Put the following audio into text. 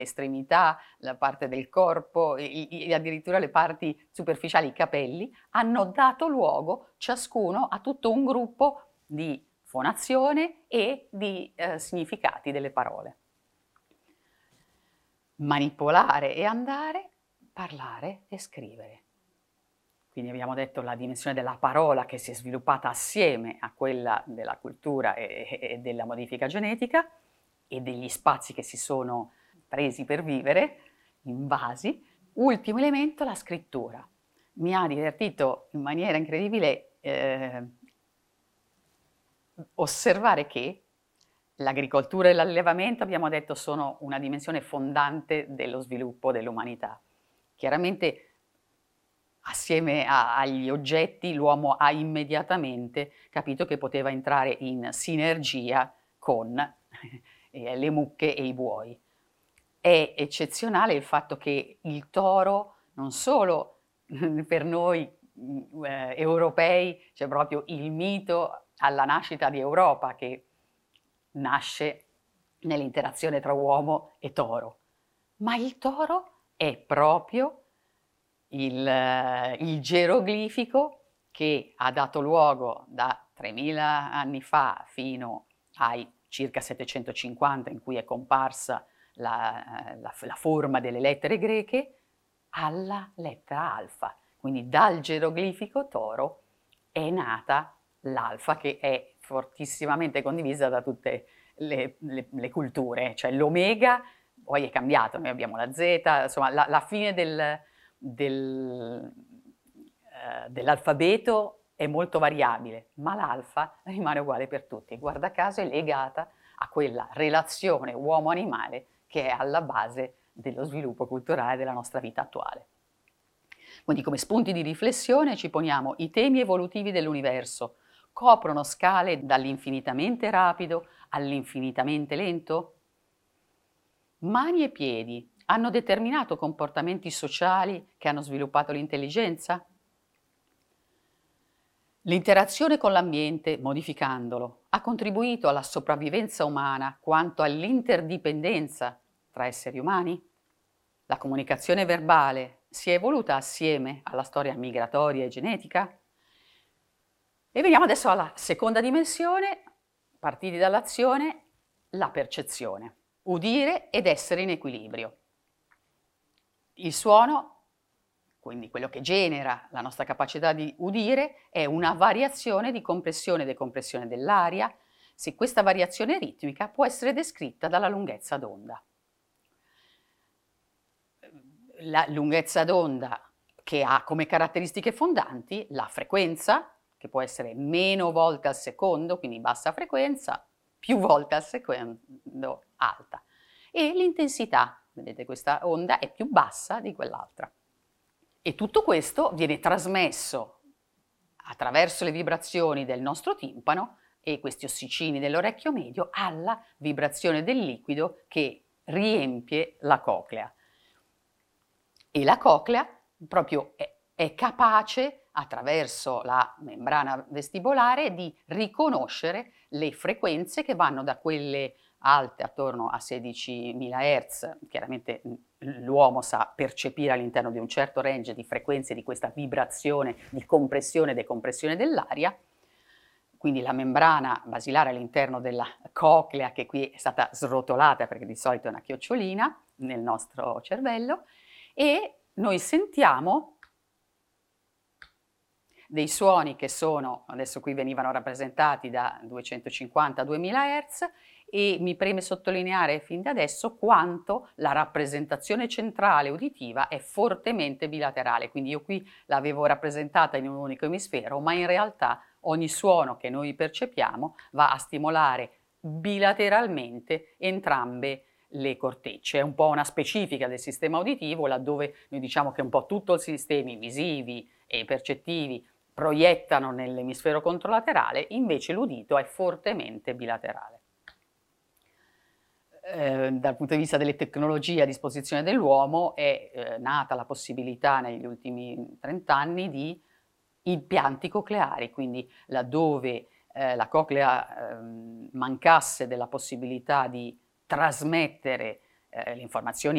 estremità, la parte del corpo e addirittura le parti superficiali, i capelli, hanno dato luogo ciascuno a tutto un gruppo di fonazione e di significati delle parole. Manipolare e andare, parlare e scrivere. Quindi abbiamo detto la dimensione della parola che si è sviluppata assieme a quella della cultura e della modifica genetica e degli spazi che si sono presi per vivere, invasi. Ultimo elemento, la scrittura. Mi ha divertito in maniera incredibile osservare che l'agricoltura e l'allevamento, abbiamo detto, sono una dimensione fondante dello sviluppo dell'umanità. Chiaramente assieme agli oggetti l'uomo ha immediatamente capito che poteva entrare in sinergia con le mucche e i buoi. È eccezionale il fatto che il toro, non solo per noi europei, c'è proprio il mito alla nascita di Europa che nasce nell'interazione tra uomo e toro, ma il toro è proprio il geroglifico che ha dato luogo da 3000 anni fa fino ai circa 750 in cui è comparsa la forma delle lettere greche alla lettera alfa. Quindi dal geroglifico toro è nata l'alfa che è fortissimamente condivisa da tutte le culture, cioè l'omega poi è cambiato, noi abbiamo la Z, insomma la fine dell'alfabeto è molto variabile, ma l'alfa rimane uguale per tutti. Guarda caso è legata a quella relazione uomo-animale che è alla base dello sviluppo culturale della nostra vita attuale. Quindi come spunti di riflessione ci poniamo i temi evolutivi dell'universo. Coprono scale dall'infinitamente rapido all'infinitamente lento? Mani e piedi hanno determinato comportamenti sociali che hanno sviluppato l'intelligenza? L'interazione con l'ambiente, modificandolo, ha contribuito alla sopravvivenza umana quanto all'interdipendenza tra esseri umani? La comunicazione verbale si è evoluta assieme alla storia migratoria e genetica? E veniamo adesso alla seconda dimensione, partiti dall'azione, la percezione. Udire ed essere in equilibrio. Il suono, quindi quello che genera la nostra capacità di udire, è una variazione di compressione e decompressione dell'aria. Se questa variazione ritmica può essere descritta dalla lunghezza d'onda. La lunghezza d'onda che ha come caratteristiche fondanti la frequenza, che può essere meno volte al secondo, quindi bassa frequenza, più volte al secondo alta. E l'intensità, vedete questa onda è più bassa di quell'altra. E tutto questo viene trasmesso attraverso le vibrazioni del nostro timpano e questi ossicini dell'orecchio medio alla vibrazione del liquido che riempie la coclea. E la coclea proprio è capace, attraverso la membrana vestibolare, di riconoscere le frequenze che vanno da quelle alte attorno a 16.000 Hz, chiaramente l'uomo sa percepire all'interno di un certo range di frequenze di questa vibrazione di compressione e decompressione dell'aria, quindi la membrana basilare all'interno della coclea, che qui è stata srotolata perché di solito è una chiocciolina nel nostro cervello, e noi sentiamo dei suoni che sono, adesso qui venivano rappresentati da 250 a 2000 Hz, e mi preme sottolineare fin da adesso quanto la rappresentazione centrale uditiva è fortemente bilaterale, quindi io qui l'avevo rappresentata in un unico emisfero, ma in realtà ogni suono che noi percepiamo va a stimolare bilateralmente entrambe le cortecce. È un po' una specifica del sistema uditivo, laddove noi diciamo che un po' tutto il sistema visivi e percettivi proiettano nell'emisfero controlaterale, invece l'udito è fortemente bilaterale. Dal punto di vista delle tecnologie a disposizione dell'uomo è nata la possibilità negli ultimi 30 anni di impianti cocleari, quindi laddove la coclea mancasse della possibilità di trasmettere le informazioni